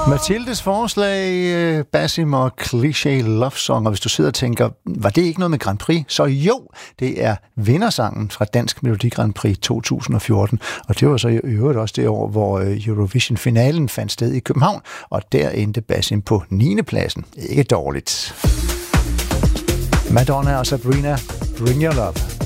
Mathildes forslag, Basim og Cliché Love Song, og hvis du sidder og tænker, var det ikke noget med Grand Prix? Så jo, det er vindersangen fra Dansk Melodi Grand Prix 2014, og det var så i øvrigt også det år, hvor Eurovision-finalen fandt sted i København, og der endte Basim på 9. pladsen. Ikke dårligt. Madonna og Sabrina, Bring Your Love.